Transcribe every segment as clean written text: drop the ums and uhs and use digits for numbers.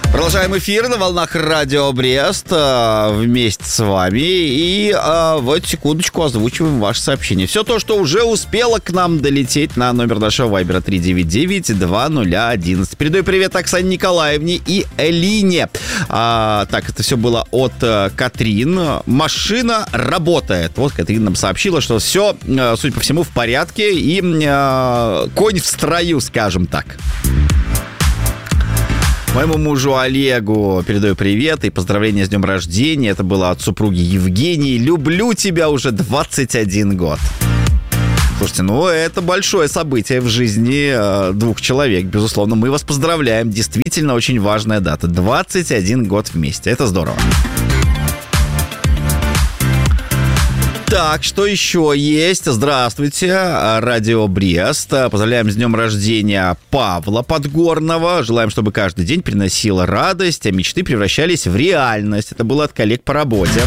Продолжаем эфир на волнах Радио Брест вместе с вами. И вот секундочку озвучиваем ваше сообщение. Все то, что уже успело к нам долететь на номер нашего вайбера 399-2011. Передаю привет Оксане Николаевне и Элине. Так, это все было от Катрин. Машина работает. Вот Катрин нам сообщила, что все, судя по всему, в порядке. И конь в строю, скажем так. Моему мужу Олегу передаю привет и поздравления с днем рождения. Это было от супруги Евгении. Люблю тебя уже 21 год. Слушайте, ну это большое событие в жизни двух человек, безусловно. Мы вас поздравляем. Действительно очень важная дата. 21 год вместе. Это здорово. Так, что еще есть? Здравствуйте, Радио Брест. Поздравляем с днем рождения Павла Подгорного. Желаем, чтобы каждый день приносил радость, а мечты превращались в реальность. Это было от коллег по работе.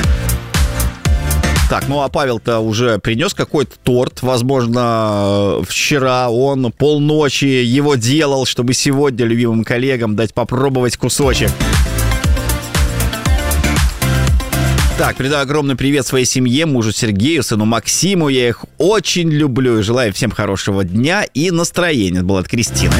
Так, ну а Павел-то уже принес какой-то торт. Возможно, вчера он полночи его делал, чтобы сегодня любимым коллегам дать попробовать кусочек. Так, передаю огромный привет своей семье, мужу Сергею, сыну Максиму. Я их очень люблю и желаю всем хорошего дня и настроения. Это было от Кристины.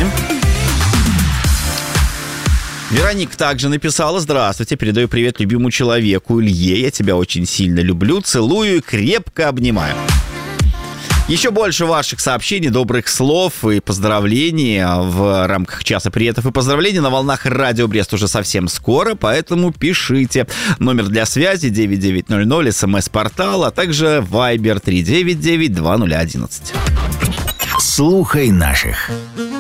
Вероника также написала: здравствуйте, передаю привет любимому человеку Илье. Я тебя очень сильно люблю, целую и крепко обнимаю. Еще больше ваших сообщений, добрых слов и поздравлений в рамках часа приветов и поздравлений на волнах Радио Брест уже совсем скоро, поэтому пишите. Номер для связи 9900, смс-портал, а также Viber 399-2011. Слухай наших.